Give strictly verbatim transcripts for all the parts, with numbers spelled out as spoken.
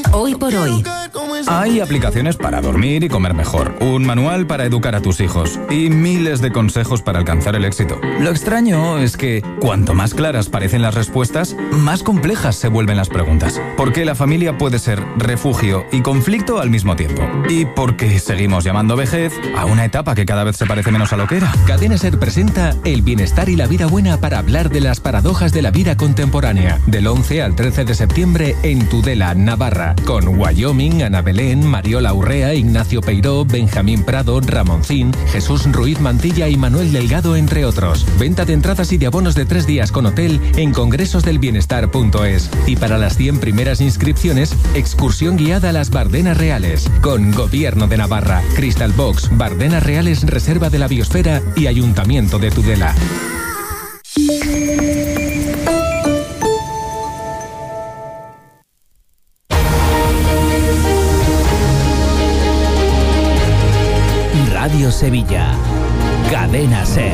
Hoy por hoy. Hay aplicaciones para dormir y comer mejor, un manual para educar a tus hijos y miles de consejos para alcanzar el éxito. Lo extraño es que cuanto más claras parecen las respuestas, más complejas se vuelven las preguntas. Porque la familia puede ser refugio y conflicto al mismo tiempo. Y porque seguimos llamando vejez a una etapa que cada vez se parece menos a lo que era. Cadena Ser presenta El bienestar y la vida buena para hablar de las paradojas de la vida contemporánea. Del once al trece de septiembre en Tudela, Navarra. Con Wyoming, Ana Belén, Mariola Urrea, Ignacio Peiró, Benjamín Prado, Ramoncín, Jesús Ruiz Mantilla y Manuel Delgado, entre otros. Venta de entradas y de abonos de tres días con hotel en congresosdelbienestar punto es. Y para las cien primeras inscripciones, excursión guiada a las Bardenas Reales. Con Gobierno de Navarra, Crystal Box, Bardenas Reales, Reserva de la Biosfera y Ayuntamiento de Tudela. Radio Sevilla, Cadena Ser.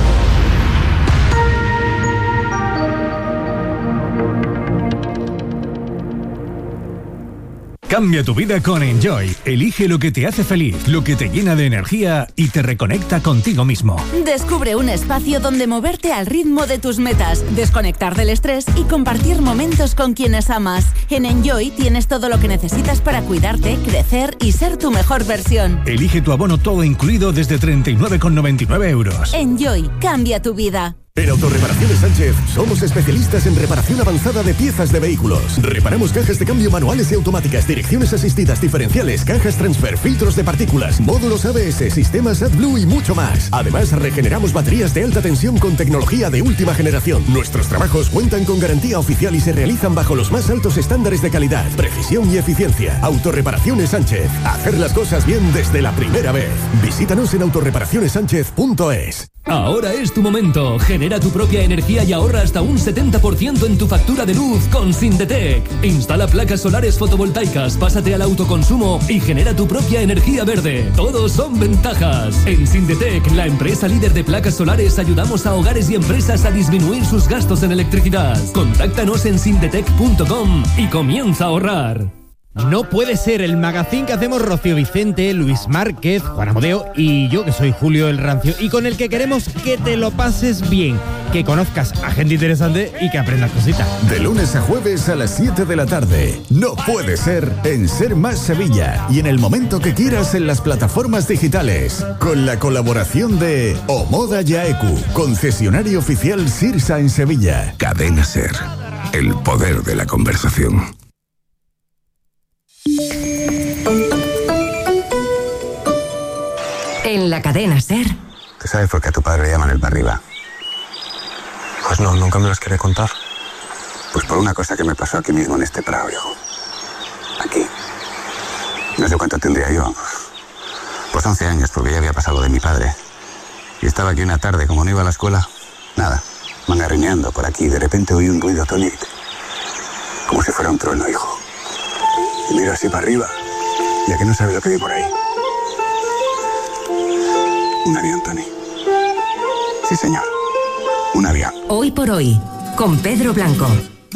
Cambia tu vida con Enjoy. Elige lo que te hace feliz, lo que te llena de energía y te reconecta contigo mismo. Descubre un espacio donde moverte al ritmo de tus metas, desconectar del estrés y compartir momentos con quienes amas. En Enjoy tienes todo lo que necesitas para cuidarte, crecer y ser tu mejor versión. Elige tu abono todo incluido desde treinta y nueve con noventa y nueve euros. Enjoy, cambia tu vida. En Autorreparaciones Sánchez somos especialistas en reparación avanzada de piezas de vehículos. Reparamos cajas de cambio manuales y automáticas, direcciones asistidas, diferenciales, cajas transfer, filtros de partículas, módulos A B S, sistemas AdBlue y mucho más. Además, regeneramos baterías de alta tensión con tecnología de última generación. Nuestros trabajos cuentan con garantía oficial y se realizan bajo los más altos estándares de calidad, precisión y eficiencia. Autorreparaciones Sánchez. Hacer las cosas bien desde la primera vez. Visítanos en autorreparaciones sánchez punto es. Ahora es tu momento. Genera tu propia energía y ahorra hasta un setenta por ciento en tu factura de luz con Sindetec. Instala placas solares fotovoltaicas, pásate al autoconsumo y genera tu propia energía verde. Todos son ventajas. En Sindetec, la empresa líder de placas solares, ayudamos a hogares y empresas a disminuir sus gastos en electricidad. Contáctanos en sindetec punto com y comienza a ahorrar. No puede ser, el magazín que hacemos Rocío Vicente, Luis Márquez, Juan Amodeo y yo, que soy Julio el Rancio, y con el que queremos que te lo pases bien, que conozcas a gente interesante y que aprendas cositas. De lunes a jueves a las siete de la tarde. No puede ser en Ser Más Sevilla y en el momento que quieras en las plataformas digitales. Con la colaboración de Omoda Yaeku, concesionario oficial Sirsa en Sevilla. Cadena Ser, el poder de la conversación. En la Cadena Ser. ¿Tú sabes por qué a tu padre le llaman el para arriba? Pues no, nunca me los quería contar. Pues por una cosa que me pasó aquí mismo en este prado, hijo. Aquí. No sé cuánto tendría yo. Pues once años, porque ya había pasado de mi padre. Y estaba aquí una tarde, como no iba a la escuela, nada, mangarrineando por aquí. De repente oí un ruido, Tony, como si fuera un trueno, hijo. Y miro así para arriba, ya que no sabe lo que vi por ahí. Un avión, Tony. Sí, señor. Un avión. Hoy por hoy, con Pedro Blanco.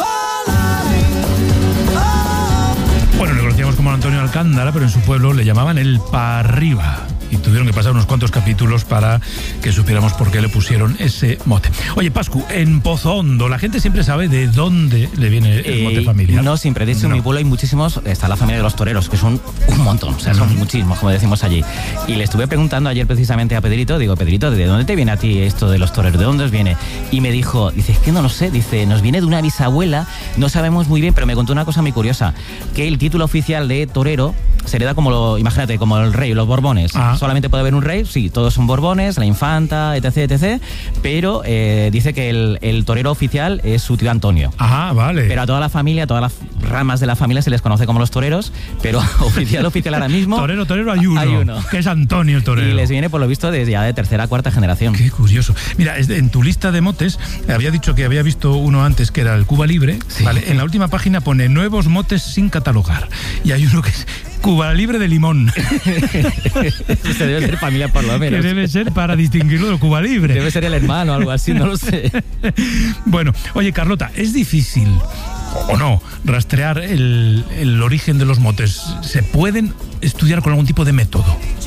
Bueno, le conocíamos como Antonio Alcántara, pero en su pueblo le llamaban el pa' arriba. Y tuvieron que pasar unos cuantos capítulos para que supiéramos por qué le pusieron ese mote. Oye, Pascu, en Pozo Hondo, ¿la gente siempre sabe de dónde le viene el mote eh, familiar? No siempre. De hecho, no. En mi pueblo hay muchísimos. Está la familia de los toreros, que son un montón. O sea, son no. muchísimos, como decimos allí. Y le estuve preguntando ayer precisamente a Pedrito, digo, Pedrito, ¿de dónde te viene a ti esto de los toreros? ¿De dónde os viene? Y me dijo, dice, es que no lo sé. Dice, nos viene de una bisabuela, no sabemos muy bien, pero me contó una cosa muy curiosa, que el título oficial de torero se hereda como, lo, imagínate, como el rey, los borbones. Ah. Solamente puede haber un rey, sí, todos son borbones, la infanta, etc, etcétera. Pero eh, dice que el, el torero oficial es su tío Antonio. Ajá, vale. Pero a toda la familia, a todas las ramas de la familia se les conoce como los toreros, pero oficial, oficial ahora mismo... Torero, torero, hay uno, hay uno. Que es Antonio el torero. Y les viene, por lo visto, desde ya de tercera, cuarta generación. Qué curioso. Mira, en tu lista de motes, había dicho que había visto uno antes que era el Cuba Libre, sí. ¿Vale? En la última página pone nuevos motes sin catalogar. Y hay uno que es Cuba Libre de Limón. Usted debe ser familia por lo menos. Que debe ser para distinguirlo de Cuba Libre. Debe ser el hermano o algo así, no lo sé. Bueno, oye, Carlota, es difícil o no, rastrear el, el origen de los motes. ¿Se pueden estudiar con algún tipo de método?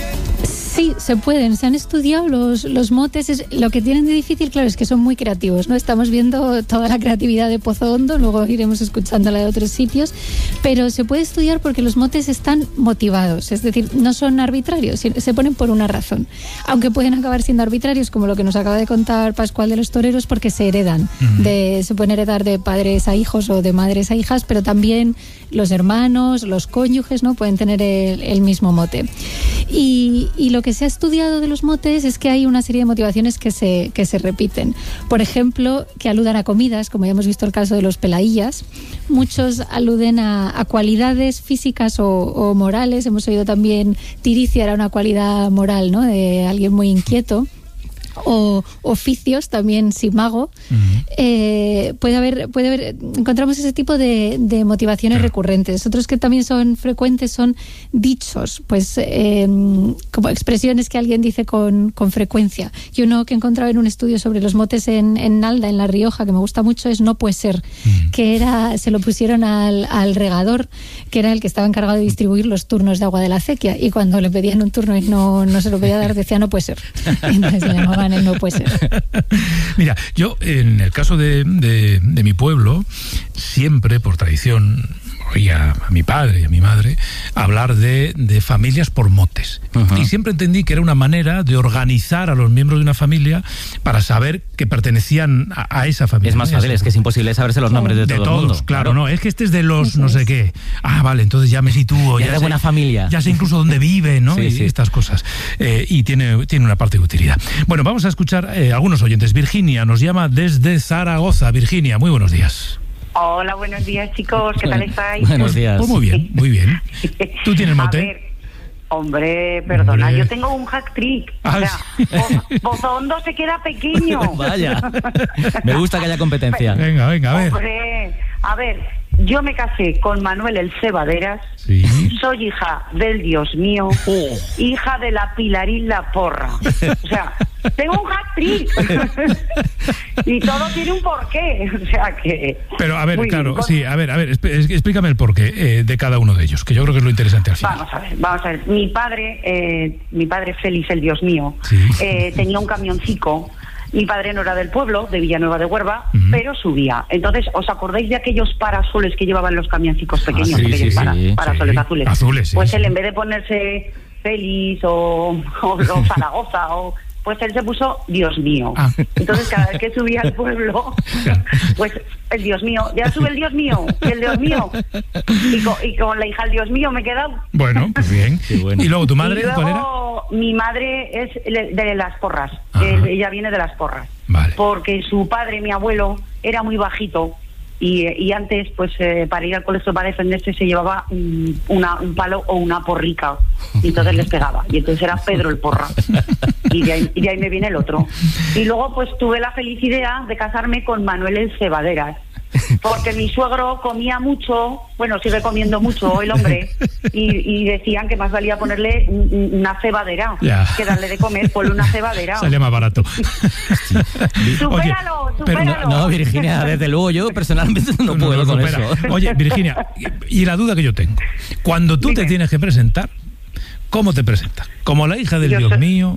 Sí, se pueden. Se han estudiado los, los motes. Es, lo que tienen de difícil, claro, es que son muy creativos, ¿no? Estamos viendo toda la creatividad de Pozo Hondo, luego iremos escuchándola de otros sitios, pero se puede estudiar porque los motes están motivados, es decir, no son arbitrarios, se ponen por una razón. Aunque pueden acabar siendo arbitrarios, como lo que nos acaba de contar Pascual de los toreros, porque se heredan. Uh-huh. De, se pueden heredar de padres a hijos o de madres a hijas, pero también los hermanos, los cónyuges, ¿no? Pueden tener el, el mismo mote. Y, y lo que se ha estudiado de los motes es que hay una serie de motivaciones que se, que se repiten. Por ejemplo, que aludan a comidas, como ya hemos visto el caso de los pelaillas. Muchos aluden a, a cualidades físicas o, o morales. Hemos oído también Tiricia era una cualidad moral, ¿no? De alguien muy inquieto. O oficios, también simago. Uh-huh. eh, puede haber, puede haber, encontramos ese tipo de, de motivaciones claro. recurrentes. Otros que también son frecuentes son dichos, pues eh, como expresiones que alguien dice con, con frecuencia. Y uno que he encontrado en un estudio sobre los motes en, en Nalda, en La Rioja, que me gusta mucho, es no puede ser, uh-huh. que era, se lo pusieron al, al regador, que era el que estaba encargado de distribuir los turnos de agua de la acequia, y cuando le pedían un turno y no, no se lo podía dar, decía no puede ser. Y entonces le llamaban no puede ser. Mira, yo en el caso de, de, de mi pueblo, siempre por tradición oía a mi padre y a mi madre hablar de, de familias por motes. Uh-huh. Y siempre entendí que era una manera de organizar a los miembros de una familia para saber que pertenecían a, a esa familia. Es más fácil, es que es imposible saberse los nombres de, de todo todos, el mundo. Claro, no, es que este es de los no sé qué. Ah, vale, entonces ya me sitúo. Ya, ya de sé, buena familia. Ya sé incluso dónde vive, ¿no? Sí, y sí. estas cosas. Eh, y tiene, tiene una parte de utilidad. Bueno, vamos a escuchar eh, algunos oyentes. Virginia nos llama desde Zaragoza. Virginia, muy buenos días. Hola, buenos días, chicos. ¿Qué tal estáis? Buenos días. Pues muy bien, muy bien. ¿Tú tienes mote? A ver, hombre, perdona, hombre. Yo tengo un hack trick. Ah, o sea, sí. Pozo Hondo se queda pequeño. Vaya. Me gusta que haya competencia. Venga, venga, a ver. Hombre, a ver, yo me casé con Manuel el Cebaderas. Sí. Soy hija del Dios mío, oh. hija de la Pilarín la Porra. O sea, tengo un hack trick. Y todo tiene un porqué. O sea que. Pero a ver, muy claro, bien. sí, a ver, a ver, explícame el porqué eh, de cada uno de ellos, que yo creo que es lo interesante al final. Vamos a ver, vamos a ver. Mi padre, eh, mi padre Félix, el Dios mío, sí. eh, tenía un camioncico. Mi padre no era del pueblo, de Villanueva de Huerva, uh-huh. pero subía. Entonces, ¿os acordáis de aquellos parasoles que llevaban los camioncicos pequeños? Ah, sí, aquellos sí, para, sí, parasoles sí. azules. Azules, sí, pues sí. él, en vez de ponerse Félix o, o, o Zaragoza, o, pues él se puso Dios mío. Ah. Entonces, cada vez que subía al pueblo, pues el Dios mío, ya sube el Dios mío, y el Dios mío. Y con, y con la hija del Dios mío me he quedado. Bueno, pues bien. Bueno. ¿Y luego tu madre? Y luego, ¿cuál era? Mi madre es de las Porras. Él, ella viene de las Porras. Vale. Porque su padre, mi abuelo, era muy bajito y, y antes, pues eh, para ir al colegio para defenderse se llevaba un, una, un palo o una porrica y entonces les pegaba. Y entonces era Pedro el Porra. Y de ahí, y de ahí me viene el otro. Y luego pues tuve la feliz idea de casarme con Manuel el Cebaderas. Porque mi suegro comía mucho, bueno, sigue comiendo mucho el hombre, y, y decían que más valía ponerle una cebadera ya. que darle de comer, ponle una cebadera. Sale más barato. Supéralo, supéralo. No, no, Virginia, desde luego yo personalmente no, no puedo no, con eso. Oye, Virginia, y la duda que yo tengo, cuando tú Dime. te tienes que presentar, ¿cómo te presentas? ¿Como la hija del yo Dios soy... mío?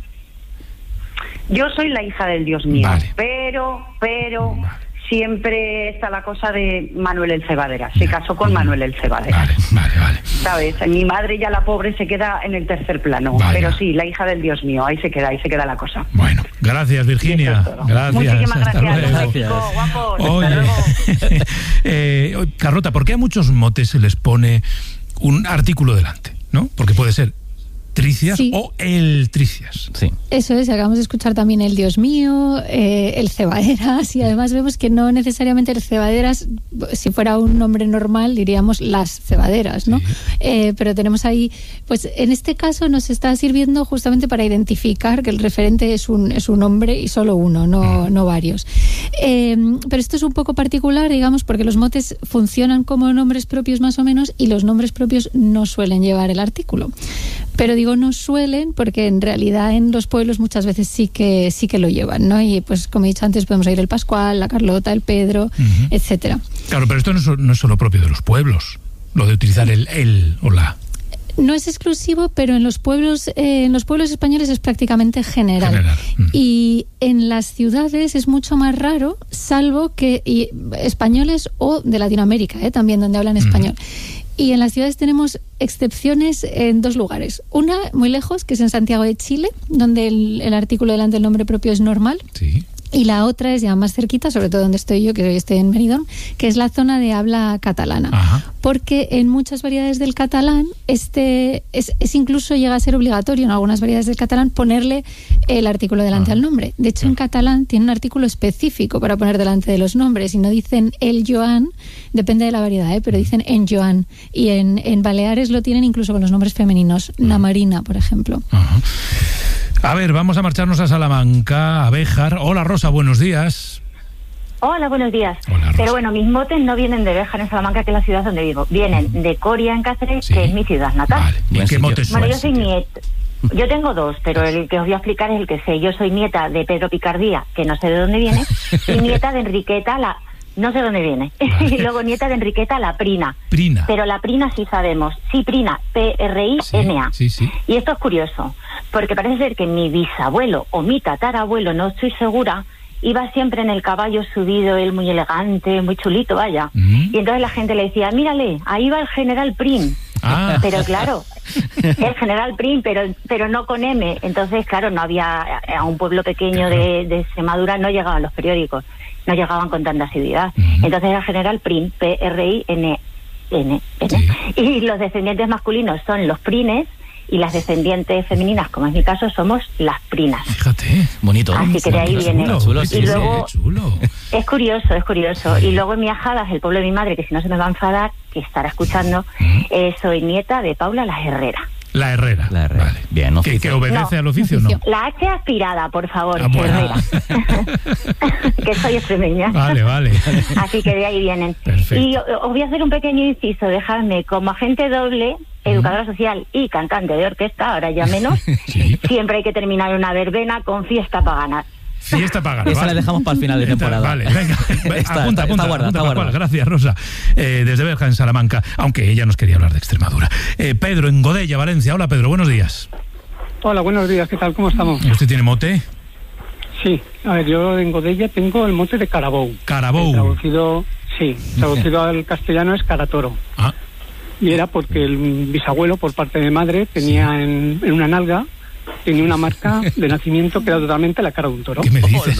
Yo soy la hija del Dios mío, vale. pero, pero... Vale. Siempre está la cosa de Manuel el Cebaderas. Se casó con Manuel el Cebaderas. Vale, vale, vale. ¿Sabes? Mi madre ya la pobre se queda en el tercer plano. Vaya. Pero sí, la hija del Dios mío. Ahí se queda, ahí se queda la cosa. Bueno, gracias Virginia. Gracias. Muchísimas Hasta gracias. Luego. Chico, guapos. Oye, hasta luego. eh, Carlota, ¿por qué a muchos motes se les pone un artículo delante? ¿No? Porque puede ser Tricias sí. o el Tricias. Sí. Eso es, acabamos de escuchar también el Dios mío, eh, el Cebaderas, y además vemos que no necesariamente el Cebaderas, si fuera un nombre normal diríamos las cebaderas, ¿no? Sí. Eh, pero tenemos ahí, pues en este caso nos está sirviendo justamente para identificar que el referente es un, es un hombre y solo uno, no, mm. no varios. Eh, pero esto es un poco particular, digamos, porque los motes funcionan como nombres propios más o menos y los nombres propios no suelen llevar el artículo. Pero digo no suelen porque en realidad en los pueblos muchas veces sí que sí que lo llevan, ¿no? Y pues como he dicho antes podemos oír el Pascual, la Carlota, el Pedro, uh-huh. etcétera. Claro, pero esto no es, no es solo propio de los pueblos, lo de utilizar el el o la. No es exclusivo, pero en los pueblos eh, en los pueblos españoles es prácticamente general. general. Mm. Y en las ciudades es mucho más raro, salvo que y, españoles o de Latinoamérica, eh, también donde hablan español. Mm. Y en las ciudades tenemos excepciones en dos lugares. Una muy lejos, que es en Santiago de Chile, donde el, el artículo delante del nombre propio es normal. Sí. Y la otra es ya más cerquita, sobre todo donde estoy yo, que hoy estoy en Benidorm, que es la zona de habla catalana. Ajá. Porque en muchas variedades del catalán este es, es incluso llega a ser obligatorio en algunas variedades del catalán ponerle el artículo delante Ajá. al nombre. De hecho, en catalán tiene un artículo específico para poner delante de los nombres y no dicen el Joan, depende de la variedad, ¿eh? Pero dicen en Joan. Y en, en Baleares lo tienen incluso con los nombres femeninos, Ajá. na Marina, por ejemplo. Ajá. A ver, vamos a marcharnos a Salamanca, a Béjar. Hola, Rosa, buenos días. Hola, buenos días. Hola, Rosa. Pero bueno, mis motes no vienen de Béjar en Salamanca, que es la ciudad donde vivo. Vienen de Coria en Cáceres, sí. que es mi ciudad natal. Vale. ¿Y en qué motes Bueno, son? yo soy nieta. Yo tengo dos, pero el que os voy a explicar es el que sé. Yo soy nieta de Pedro Picardía, que no sé de dónde viene, y nieta de Enriqueta, la... no sé dónde viene. Vale. Y luego nieta de Enriqueta, la Prina. Prina. Pero la Prina sí sabemos. Sí, Prina, P R I N A. Sí, sí, sí. Y esto es curioso, porque parece ser que mi bisabuelo o mi tatarabuelo, no estoy segura, iba siempre en el caballo subido, él muy elegante, muy chulito, vaya. Mm. Y entonces la gente le decía, mírale, ahí va el general Prim. Ah. Pero claro, el general Prim, pero pero no con M. Entonces, claro, no había, a un pueblo pequeño de, de Extremadura no llegaban los periódicos, no llegaban con tanta asiduidad. Mm. Entonces el general Prim, P R I N N. Sí. Y los descendientes masculinos son los Prines, y las descendientes femeninas, como es mi caso, somos las Prinas. Fíjate, bonito. Así que de ahí viene. Chulo, chulo, y sí, luego, sí, chulo. es curioso, es curioso. Sí. Y luego en mi Ajadas, el pueblo de mi madre, que si no se me va a enfadar, que estará escuchando, uh-huh. eh, soy nieta de Paula la Herrera. La Herrera. La Herrera. Vale. Bien, ¿Que, que obedece no, al oficio o no? La H aspirada, por favor, ah, bueno. Herrera. Que soy extremeña. Vale, vale. Así que de ahí vienen. Perfecto. Y os voy a hacer un pequeño inciso, dejadme, como agente doble, educadora social y cantante de orquesta, ahora ya menos, sí. siempre hay que terminar una verbena con fiesta pagana. Fiesta pagana. Esa vale. la dejamos para el final de temporada. Vale, venga. está, apunta, está, apunta, está guarda, apunta, está guarda. Gracias, Rosa. Eh, desde Béjar, en Salamanca, aunque ella nos quería hablar de Extremadura. Eh, Pedro, en Godella, Valencia. Hola, Pedro, buenos días. Hola, buenos días. ¿Qué tal? ¿Cómo estamos? ¿Usted tiene mote? Sí. A ver, yo en Godella tengo el mote de Carabou. Carabou. Eh, traducido, sí, traducido al castellano es Caratoro. Ah. Y era porque el bisabuelo, por parte de madre, tenía sí. en, en una nalga, tenía una marca de nacimiento que era totalmente la cara de un toro. ¿Qué me dices?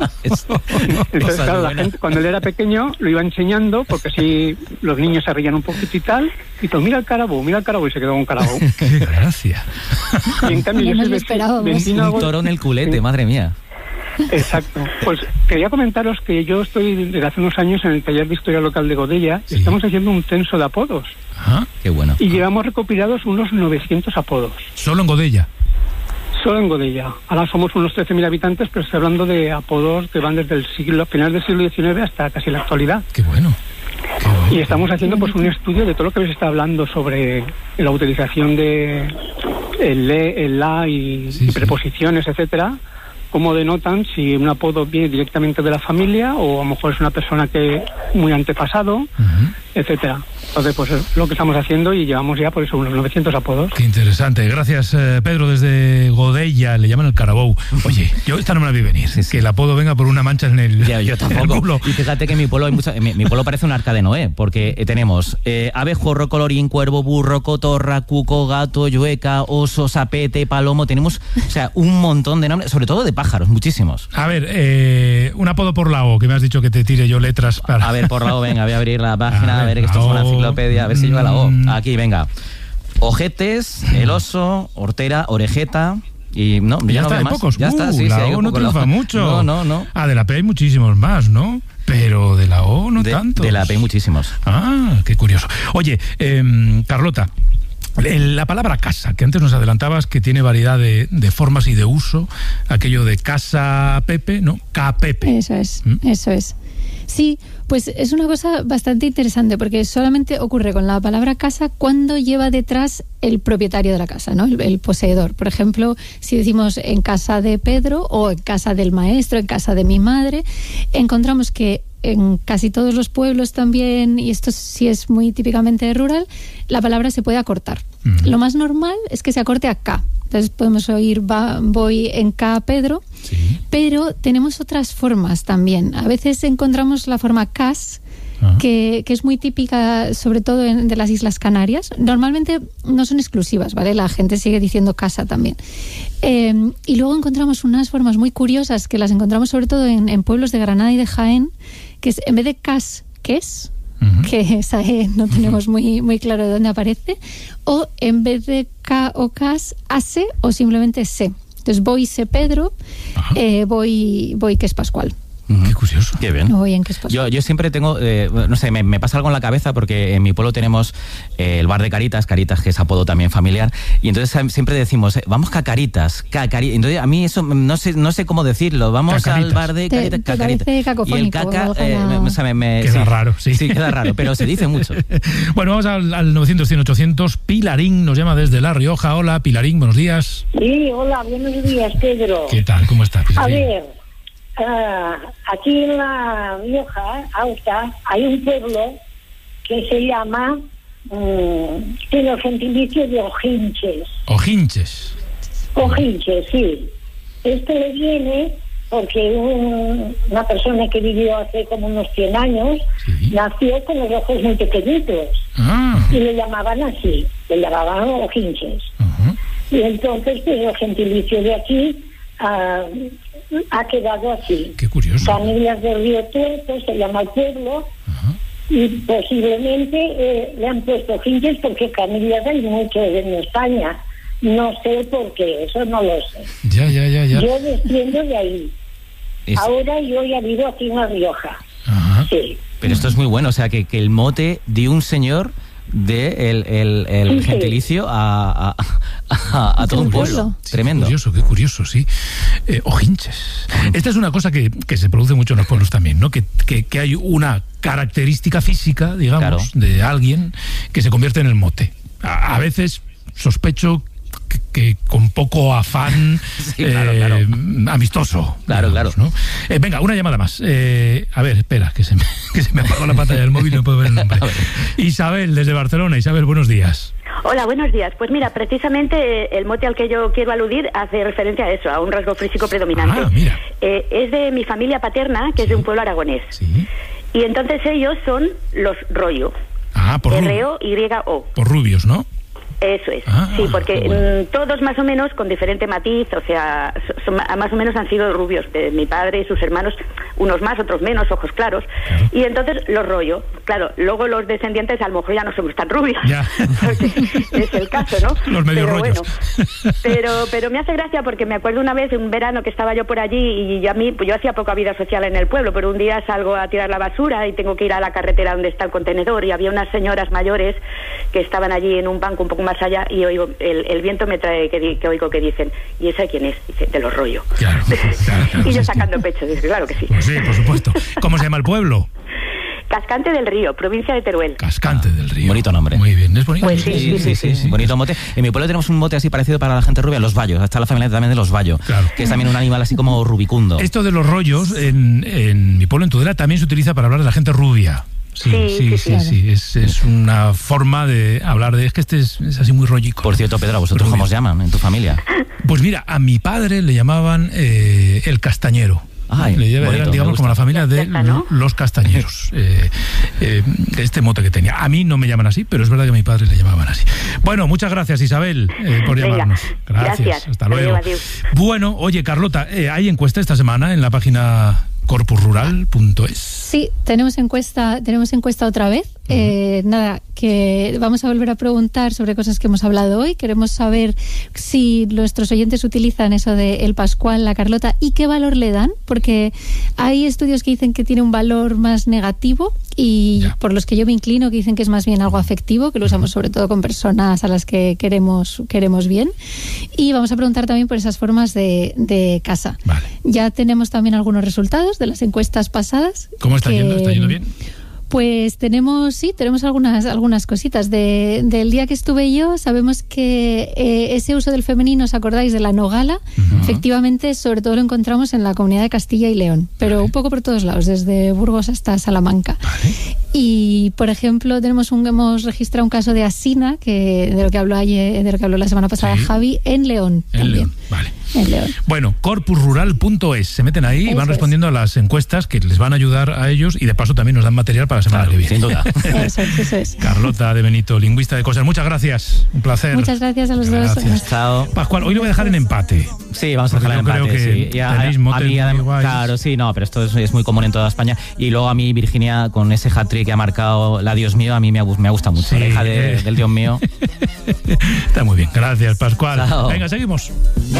Entonces, claro, la gente, cuando él era pequeño, lo iba enseñando, porque así los niños se reían un poquito y tal, y todo, mira el carabú, mira el carabú, y se quedó con carabú. ¡Qué gracia! Y en cambio, yo soy vecino, vecino, un toro en el culete, sí. Madre mía. Exacto. Pues quería comentaros que yo estoy desde hace unos años en el taller de historia local de Godella, sí. y estamos haciendo un censo de apodos. Ajá, qué bueno. Y llevamos recopilados unos novecientos apodos. ¿Solo en Godella? Solo en Godella. Ahora somos unos trece mil habitantes, pero estoy hablando de apodos que van desde el siglo, finales del siglo diecinueve hasta casi la actualidad. Qué bueno. Qué bueno. Y estamos haciendo pues un estudio de todo lo que habéis estado hablando sobre la utilización de el le, el la y, sí, y preposiciones, sí. etcétera. Cómo denotan si un apodo viene directamente de la familia o a lo mejor es una persona que muy antepasado, uh-huh. etcétera. Entonces, pues es lo que estamos haciendo y llevamos ya por eso unos novecientos apodos. Qué interesante. Gracias, eh, Pedro, desde Godella. Le llaman el Carabou. Oye, yo esta no me la vi venir. Sí, sí. Que el apodo venga por una mancha en el, ya, yo tampoco. el culo. Y fíjate que en mi pueblo hay mucha, mi, mi pueblo parece un arca de Noé, porque eh, tenemos eh, abejorro, colorín, cuervo, burro, cotorra, cuco, gato, llueca, oso, sapete, palomo. Tenemos, o sea, un montón de nombres, sobre todo de pájaros, muchísimos. A ver, eh, un apodo por la O, que me has dicho que te tire yo letras para... A ver, por la O, venga, voy a abrir la página, a ver, a ver que esto es una enciclopedia, a ver si llega la O. Aquí, venga. Ojetes, el oso, hortera, orejeta... Y no, ya, ya no está, hay más. pocos. Ya uh, está, sí, la sí, O no triunfa la... mucho. No, no, no. Ah, de la P hay muchísimos más, ¿no? Pero de la O no de, tantos. De la P hay muchísimos. Ah, qué curioso. Oye, eh, Carlota, la palabra casa, que antes nos adelantabas que tiene variedad de, de formas y de uso, aquello de casa Pepe, ¿no? Capepe. Eso es, ¿Mm? eso es. Sí, pues es una cosa bastante interesante porque solamente ocurre con la palabra casa cuando lleva detrás el propietario de la casa, ¿no? El, el poseedor. Por ejemplo, si decimos en casa de Pedro o en casa del maestro, en casa de mi madre, encontramos que en casi todos los pueblos también, y esto sí es muy típicamente rural, la palabra se puede acortar. Uh-huh. Lo más normal es que se acorte a K. Entonces podemos oír va, voy en K Pedro, sí. Pero tenemos otras formas también. A veces encontramos la forma cas, uh-huh. que, que es muy típica sobre todo en, de las Islas Canarias. Normalmente no son exclusivas, ¿vale? La gente sigue diciendo casa también. Eh, y luego encontramos unas formas muy curiosas que las encontramos sobre todo en, en pueblos de Granada y de Jaén, que es en vez de cas, que es, uh-huh. que esa E no tenemos muy, muy claro de dónde aparece, o en vez de K o cas, ase o simplemente se. Entonces voy se Pedro, eh, voy, voy que es Pascual. Qué curioso. Qué bien. No voy en que es yo, yo siempre tengo, eh, no sé, me, me pasa algo en la cabeza porque en mi pueblo tenemos eh, el bar de Caritas, Caritas que es apodo también familiar, y entonces siempre decimos, eh, vamos Cacaritas, Cacaritas. Entonces a mí eso no sé no sé cómo decirlo, vamos Cacaritas. Al bar de Caritas, te, te parece cacofónico, y el caca, eh, me, o sea, me, me, queda sí, raro, sí. Sí, queda raro, pero se dice mucho. Bueno, vamos al, al novecientos cien ochocientos. Pilarín nos llama desde La Rioja. Hola, Pilarín, buenos días. Sí, hola, buenos días, Pedro. ¿Qué tal? ¿Cómo estás, Pilarín? A ver... Uh, aquí en La Rioja Alta hay un pueblo que se llama um, tiene el gentilicio de Ojinches. Ojinches. Ojinches, sí. Esto le viene porque un, una persona que vivió hace como unos cien años, sí, nació con los ojos muy pequeñitos. Ah. Y le llamaban así, le llamaban Ojinches. Uh-huh. Y entonces pues, el gentilicio de aquí uh, ha quedado así. Qué curioso. Canillas del Río Tuerto se llama el pueblo. Ajá. Y posiblemente eh, le han puesto Ojinches porque Canillas hay mucho en España. No sé por qué, eso no lo sé. Ya, ya, ya, ya. Yo desciendo de ahí. Es... Ahora yo ya vivo aquí en La Rioja. Ajá. Sí. Pero esto es muy bueno, o sea, que, que el mote de un señor de el, el, el sí, gentilicio sí. a, a, a, a todo un pueblo. Sí, tremendo. Qué curioso, qué curioso, sí. Eh, Ojinches. Esta es una cosa que, que se produce mucho en los pueblos también, ¿no? Que, que, que hay una característica física, digamos, claro, de alguien que se convierte en el mote. A, a veces sospecho que, que con poco afán sí, claro, eh, claro. amistoso. Claro, digamos, claro. ¿no? Eh, venga, una llamada más. Eh, a ver, espera, que se me, que se me apagó la pantalla del móvil y no puedo ver el nombre. Isabel, desde Barcelona. Isabel, buenos días. Hola, buenos días. Pues mira, precisamente el mote al que yo quiero aludir hace referencia a eso, a un rasgo físico predominante. Ah, mira. Eh, es de mi familia paterna, que sí. es de un pueblo aragonés. Sí. Y entonces ellos son los Rollo. Ah, por R O Y O. Por rubios, ¿no? Eso es, ah, sí, porque bueno. todos más o menos con diferente matiz, o sea, son, más o menos han sido rubios, eh, mi padre y sus hermanos, unos más, otros menos, ojos claros, claro. Y entonces los Rollo, claro, luego los descendientes a lo mejor ya no somos tan rubios, ya. Porque es el caso, ¿no? Los medio pero rollos. Bueno, pero, pero me hace gracia porque me acuerdo una vez, un verano que estaba yo por allí y yo, a mí, pues yo hacía poca vida social en el pueblo, pero un día salgo a tirar la basura y tengo que ir a la carretera donde está el contenedor y había unas señoras mayores que estaban allí en un banco un poco más allá y oigo, el, el viento me trae que, que oigo que dicen, ¿y esa quién es? Dice, de los Rollo. Claro, claro, claro, y yo sí, sacando sí. pecho, dice, claro que sí. Pues sí, por supuesto. ¿Cómo se llama el pueblo? Cascante del Río, provincia de Teruel. Cascante del Río. Bonito nombre. Muy bien, ¿es bonito? Pues sí, sí, sí, sí, sí, sí. Bonito mote. En mi pueblo tenemos un mote así parecido para la gente rubia, los Bayos. Está la familia también de los Bayos, claro. Que es también un animal así como rubicundo. Esto de los rollos, en, en mi pueblo, en Tudela, también se utiliza para hablar de la gente rubia. Sí, sí, sí, sí, sí, claro. sí. Es, es una forma de hablar de... Es que este es, es así muy rollico. Por cierto, Pedro, ¿a vosotros Rubio. cómo os llaman en tu familia? Pues mira, a mi padre le llamaban eh, el castañero. Ay, le lleva, bonito, era, digamos, como la familia de está, ¿no? los castañeros. Eh, eh, este mote que tenía. A mí no me llaman así, pero es verdad que a mi padre le llamaban así. Bueno, muchas gracias, Isabel, eh, por Venga, llamarnos. Gracias. Gracias. Hasta luego. Adiós, adiós. Bueno, oye, Carlota, eh, ¿hay encuesta esta semana en la página corpus rural punto es? Sí, tenemos encuesta, tenemos encuesta otra vez. Eh, nada, que vamos a volver a preguntar sobre cosas que hemos hablado hoy. Queremos saber si nuestros oyentes utilizan eso de el Pascual, la Carlota, y qué valor le dan, porque hay estudios que dicen que tiene un valor más negativo y ya. por los que yo me inclino, que dicen que es más bien algo afectivo, que lo usamos sobre todo con personas a las que queremos, queremos bien. Y vamos a preguntar también por esas formas de, de casa. Vale. Ya tenemos también algunos resultados de las encuestas pasadas. ¿Cómo está que, yendo? ¿Está yendo bien? Pues tenemos, sí, tenemos algunas, algunas cositas. De, del día que estuve yo, sabemos que eh, ese uso del femenino, ¿os acordáis de la nogala? Uh-huh. Efectivamente, sobre todo lo encontramos en la comunidad de Castilla y León, pero vale. un poco por todos lados, desde Burgos hasta Salamanca. Vale. Y, por ejemplo, tenemos un, hemos registrado un caso de asina, que de lo que habló ayer, de lo que habló la semana pasada sí. Javi, en León. En también. León, vale. En León. Bueno, corpus rural punto es. Se meten ahí y van respondiendo es. a las encuestas que les van a ayudar a ellos y de paso también nos dan material para la semana claro, que viene. Sin duda. Eso es, eso es. Carlota de Benito, lingüista de cosas. Muchas gracias. Un placer. Muchas gracias a los gracias. dos. Chao. Pascual, hoy lo voy a dejar en empate. Sí, vamos a dejar en empate. Creo que sí. Ya, tenéis a, motes a mí, muy guays. Claro, sí, no, pero esto es, es muy común en toda España. Y luego a mí, Virginia, con ese hat-trick que ha marcado la Dios mío, a mí me, me gusta mucho. Sí, la hija de, eh. del Dios mío. Está muy bien. Gracias, Pascual. Chao. Venga, seguimos.